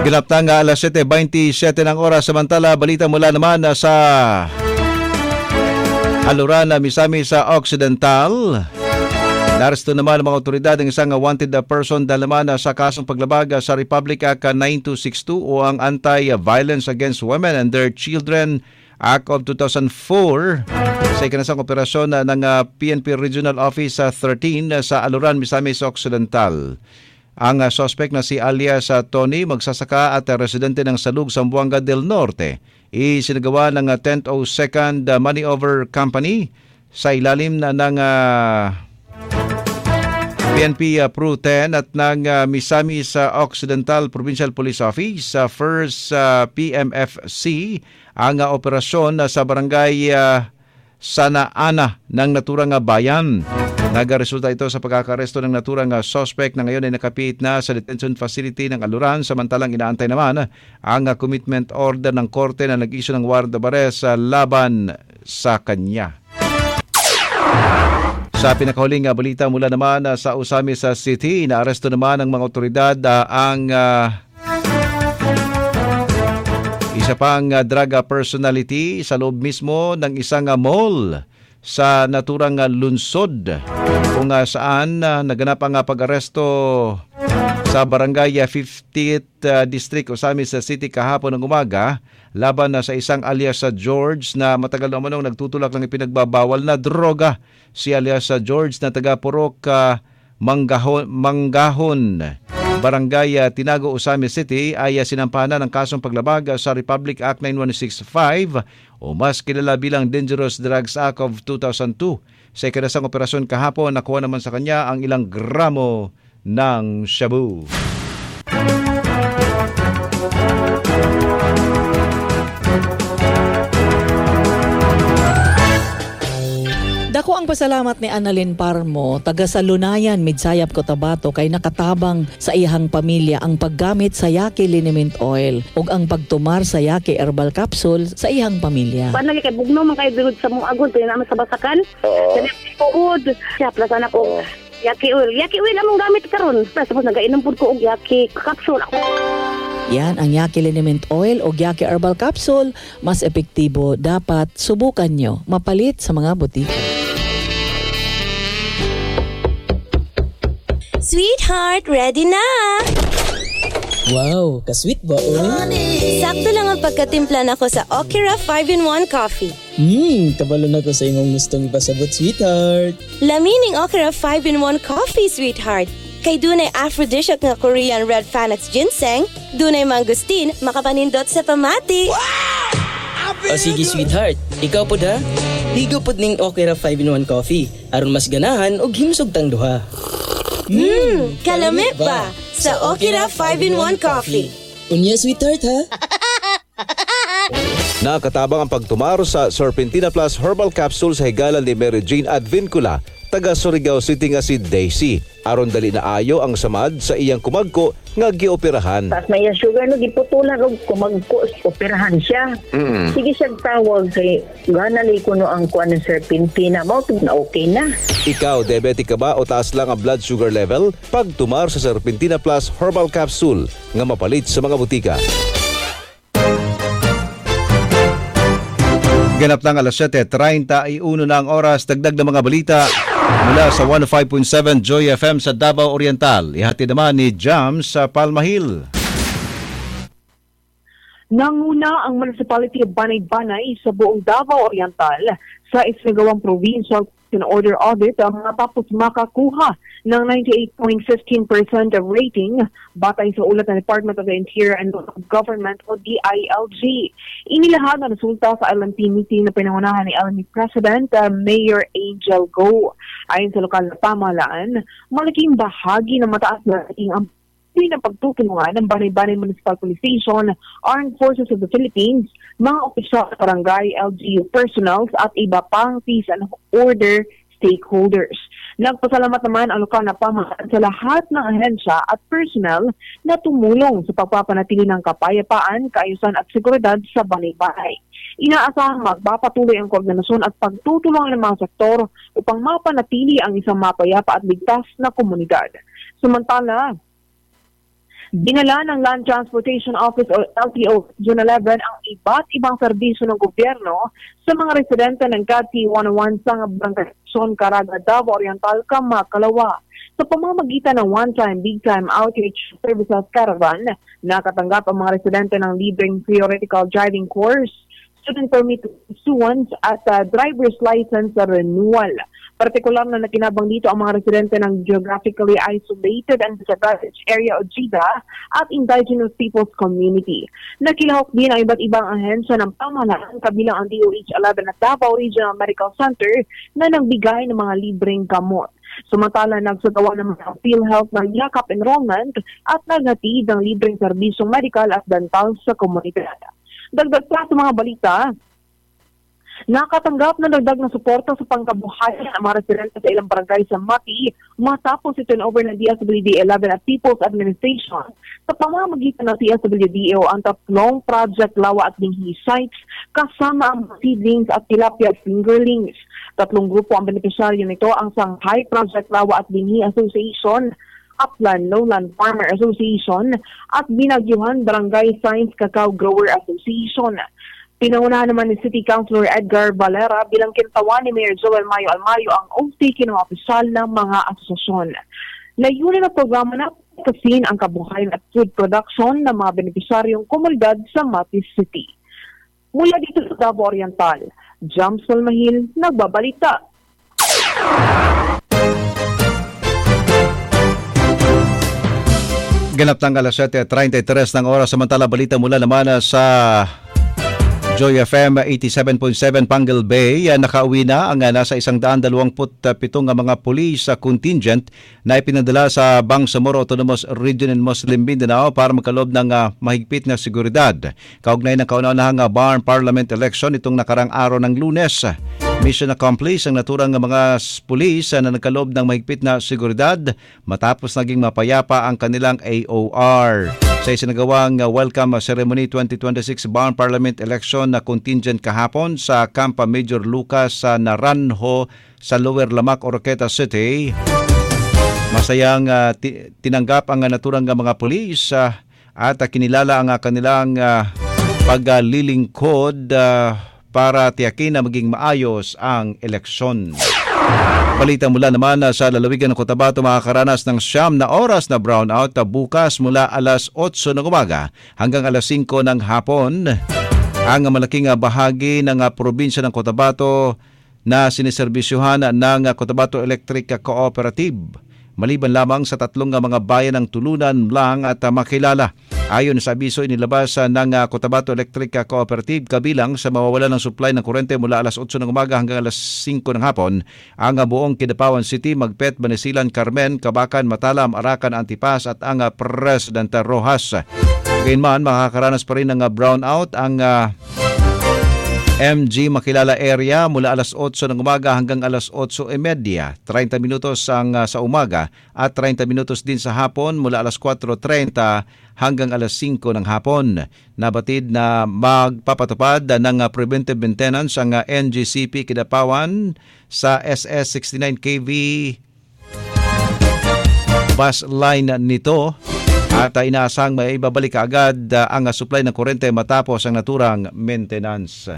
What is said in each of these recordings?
Ganap na nga alas 7:27 ng oras. Samantala, balita mula naman sa Aluran, Misamis sa Occidental. Naresto naman ang mga otoridad ng isang wanted person dahil naman sa kasong paglabag sa Republic Act 9262 o ang Anti-Violence Against Women and Their Children Act of 2004 sa ikanasang operasyon ng PNP Regional Office 13 sa Aluran, Misamis Occidental. Ang suspect na si alias Tony, magsasaka at residente ng Salug, Zamboanga del Norte, isinagawa ng 1002nd Money Over Company sa ilalim ng PNP Pro 10 at ng Misamis Occidental Provincial Police Office sa 1st PMFC ang operasyon sa barangay Sana Ana ng naturang bayan. Nagaresulta ito sa pagkakaresto ng naturang suspect na ngayon ay nakapit na sa detention facility ng Aluran, samantalang inaantay naman ang commitment order ng korte na nag-issue ng warrant of arrest laban sa kanya. Sa pinakahuling balita mula naman sa Osamis City, inaaresto naman ng mga otoridad ang isa pang drug personality sa loob mismo ng isang mall sa naturang lungsod kung saan naganap ang pag-aresto sa barangay 50th District Osamis City kahapon ng umaga laban sa isang alias George na matagal na umanong nagtutulak ng ipinagbabawal na droga. Si alias George na taga Purok Manggahon, Barangay Tinago, Osamis City ay sinampahan ng kasong paglabag sa Republic Act 9165 o mas kilala bilang Dangerous Drugs Act of 2002. Sa ikanasang operasyon kahapon, nakuha naman sa kanya ang ilang gramo ng shabu. Dako ang pasalamat ni Annalyn Parmo, taga Salunayan, Midsayap, Cotabato, kay nakatabang sa iyang pamilya ang paggamit sa Yaki Liniment Oil ug ang pagtumar sa Yaki Herbal Capsule sa iyang pamilya. Panali kay bugno man kay birod sa mong agon tayo naman sa basakan. Dali puod. Siya plasan ako. Yaki oil among gamit karon. Tapos nagainom pud ko og Yaki Capsule. Yan ang Yaki Liniment Oil o Yaki Herbal Capsule, mas epektibo, dapat subukan nyo, mapalit sa mga butika. Sweetheart, ready na! Wow, ka-sweet ba, Sakto lang ang pagkatimpla nako sa Okira 5-in-1 Coffee. Kabalo na ko sa imong gustong ipasabot, sweetheart. Lamining Okira 5-in-1 Coffee, sweetheart. Kay dunay aphrodisiac nga Korean red Fanax ginseng, dunay mangustin, makapanindot sa pamati. O sige, sweetheart, ikaw po da? Ligo po ning Okira 5-in-1 Coffee, aron mas ganahan og himsog tang duha. Kalamit ba sa Okira 5-in-1 Coffee? Unya, sweetheart, ha? Nakatabang ang pagtumar sa Serpentina Plus Herbal Capsule sa higalan ni Mary Jane Advincula, taga Surigao City nga si Daisy. Aron dali na ayo ang samad sa iyang kumagko nga gioperahan. Tapos may sugar no giputulan og kumagko operahan siya. Sige siya tawag kay ganali kuno ang kuan ng Serpentina mo na okay na. Ikaw, diabetic ka ba o taas lang ang blood sugar level? Pagtumar sa Serpentina Plus Herbal Capsule nga mapalit sa mga butika. Ganap ng alas 7:31 na ang oras. Dagdag na mga balita mula sa 105.7 Joy FM sa Davao Oriental. Ihatid naman ni Jam sa Palma Hill. Nanguna ang Municipality of Banay-Banay sa buong Davao Oriental sa isinagawang provincial order audit matapos makakuha ng 98.15% of rating batay sa ulat ng Department of the Interior and Local Government o DILG. Inilahad ang resulta sa LNP meeting na pinangunahan ni LNP President Mayor Angel Go. Ayon sa lokal na pamahalaan, malaking bahagi ng mataas na rating ang ng pagtutulungan ng Banay-Banay Municipal Police Station, Armed Forces of the Philippines, mga opisyal, barangay, LGU personnels at iba pang peace and order stakeholders. Nagpasalamat naman ang lokal na pamahalaan sa lahat ng ahensya at personnel na tumulong sa pagpapanatili ng kapayapaan, kaayusan at seguridad sa Banay-Banay. Inaasahang magpapatuloy ang koordinasyon at pagtutulong ng mga sektor upang mapanatili ang isang mapayapa at ligtas na komunidad. Samantala, Dinala ng Land Transportation Office o LTO June 11 ang iba't ibang serbisyo ng gobyerno sa mga residente ng CAT 101 sa Barangay Son, Caraga, Davao Oriental, Kalawa. Sa pamamagitan ng one-time, big-time outreach services caravan, nakatanggap ang mga residente ng libreng theoretical driving course, student permit issuance at driver's license renewal. Partikular na nakinabang dito ang mga residente ng Geographically Isolated and Disadvantaged Area o GIDA at Indigenous Peoples Community. Nakilahok din ang iba't ibang ahensya ng pamahalaan kabilang ang DOH-11 at Davao Regional Medical Center na nagbigay ng mga libreng gamot. Sumantala, nagsagawa ng mga PhilHealth ng yakap enrollment at naghatid ng libreng serbisyong medical at dental sa komunidad. Dagdag pa sa mga balita, nakatanggap na dagdag na suporta sa pangkabuhayan ang mga residente sa ilang barangay sa Mati matapos ito over ng DSWD-11 at People's Administration sa pamamagitan ng DSWD o ang tatlong Project Lawa at Linghi sites kasama ang seedlings at tilapia fingerlings. Tatlong grupo ang benepisyaryo nito, ang Shanghai Project Lawa at Linghi Association, Upland Lowland Farmer Association at Binagyuhan Barangay Science Cacao Grower Association. Pinaunahan naman ni City Councilor Edgar Valera bilang kintawan ni Mayor Joel Mayo Almayo ang oath-taking ng opisyal ng mga asosasyon. Layunin ng programa na kasin ang kabuhayan at food production ng mga benepisyaryong komunidad sa Mati City. Mula dito sa Davao Oriental, Jamsol Mahil, nagbabalita. Ganap ng alas 7:33 ng oras, samantala balita mula naman sa Joy FM 87.7 Pangal Bay. Nakauwi na ang nasa 127 mga pulis contingent na ipinadala sa Bangsamoro Autonomous Region in Muslim Mindanao para magkaloob ng mahigpit na seguridad. Kaugnay ng kauna-unahang Barn Parliament election itong nakarang araw ng Lunes. Mission accomplished ang naturang mga pulis na nagkaloob ng mahigpit na seguridad matapos naging mapayapa ang kanilang AOR. Sa isinagawang welcome ceremony 2026 Barn Parliament election na contingent kahapon sa Camp Major Lucas sa Naranjo sa Lower Lamak, Oroqueta City, masayang tinanggap ang naturang mga pulis at kinilala ang kanilang paglilingkod para tiyakin na maging maayos ang eleksyon. Balita mula naman sa lalawigan ng Cotabato, makakaranas ng 9 na oras na brownout bukas mula alas 8 ng umaga hanggang alas 5 ng hapon. Ang malaking bahagi ng probinsya ng Cotabato na siniserbisyuhan ng Cotabato Electric Cooperative, maliban lamang sa 3 mga bayan ng Tulunan lang at makilala. Ayon sa abiso inilabas ng Cotabato Electric Cooperative, kabilang sa mawawala ng supply ng kuryente mula alas 8 ng umaga hanggang alas 5 ng hapon, ang buong Kidapawan City, Magpet, Banisilan, Carmen, Kabakan, Matalam, Arakan, Antipas at ang Presidente Rojas. Gayunman, makakaranas pa rin ng brownout ang MG Makilala area mula alas 8 ng umaga hanggang alas 8:30, 30 minutos sa umaga at 30 minutos din sa hapon mula alas 4:30 hanggang alas 5 ng hapon. Nabatid na magpapatupad ng preventive maintenance ang NGCP Kidapawan sa SS69 kV bus line nito at inaasang may ibabalik agad ang supply ng kuryente matapos ang naturang maintenance.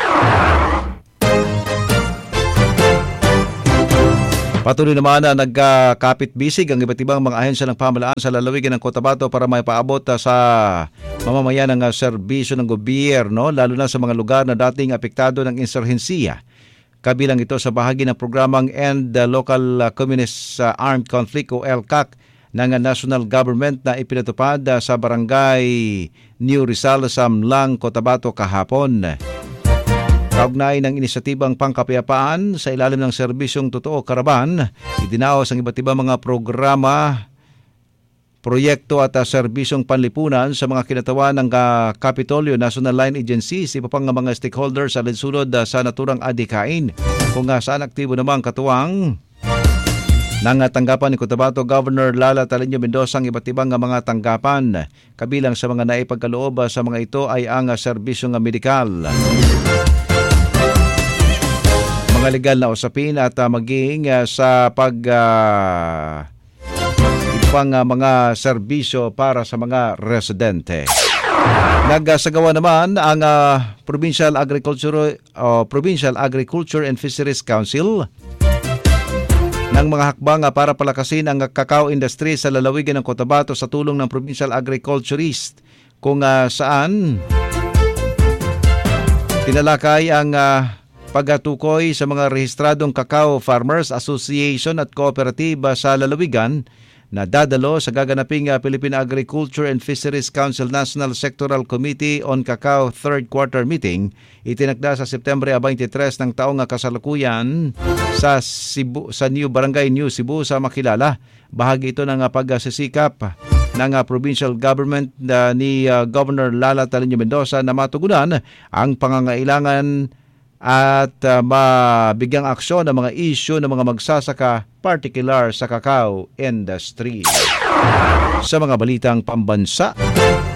Patuloy naman na nagkapit-bisig ang iba't ibang mga ahensya ng pamahalaan sa lalawigan ng Cotabato para maipaabot sa mamamayan ng serbisyo ng gobyerno, lalo na sa mga lugar na dating apektado ng insurhensiya. Kabilang ito sa bahagi ng programang End the Local Communist Armed Conflict o LCAC ng national government na ipinatupad sa barangay New Rizal sa Mlang, Cotabato kahapon. Kaugnay ng inisyatibang pangkapayapaan sa ilalim ng serbisyong Totoo Karaban, idinaos ang iba't ibang mga programa, proyekto at serbisyong panlipunan sa mga kinatawan ng Kapitolyo, National Line Agencies, iba pang mga stakeholders sa linsunod sa naturang adhikain, kung saan aktibo namang katuwang ng tanggapan ni Cotabato Governor Lala Talinio Mendoza ang iba't ibang mga tanggapan. Kabilang sa mga naipagkaloob sa mga ito ay ang serbisyong medikal, mga legal na usapin at maging sa pang mga serbisyo para sa mga residente. Nagsagawa naman ang Provincial Agriculture and Fisheries Council ng mga hakbang para palakasin ang kakao industry sa lalawigan ng Cotabato sa tulong ng Provincial Agriculturist, kung saan tinalakay ang pagtukoy sa mga rehistradong Cacao Farmers Association at Cooperative sa lalawigan na dadalo sa gaganaping Philippine Agriculture and Fisheries Council National Sectoral Committee on Cacao Third Quarter Meeting, itinakda sa Setyembre 23 ng taong kasalukuyan sa New Barangay New Cebu sa Makilala. Bahagi ito ng pagsisikap ng provincial government ni Governor Lala Talino Mendoza na matugunan ang pangangailangan at mabigyang aksyon ng mga issue ng mga magsasaka, particular sa cacao industry. Sa mga balitang pambansa,